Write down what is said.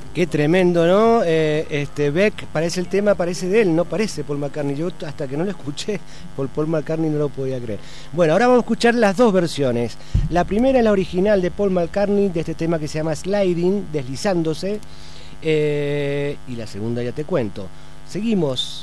Qué tremendo, ¿no? Beck, parece el tema, parece de él, no parece Paul McCartney. Yo hasta que no lo escuché por Paul McCartney no lo podía creer. Bueno, ahora vamos a escuchar las dos versiones. La primera es la original de Paul McCartney, de este tema que se llama Sliding, deslizándose. Y la segunda ya te cuento. Seguimos.